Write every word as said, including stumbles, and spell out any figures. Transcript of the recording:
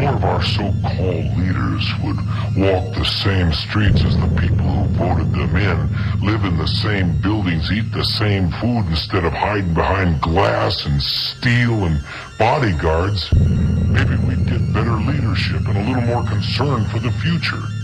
more of our so-called leaders would walk the same streets as the people who voted them in, live in the same buildings, eat the same food instead of hiding behind glass and steel and bodyguards, maybe we'd get better leadership and a little more concern for the future.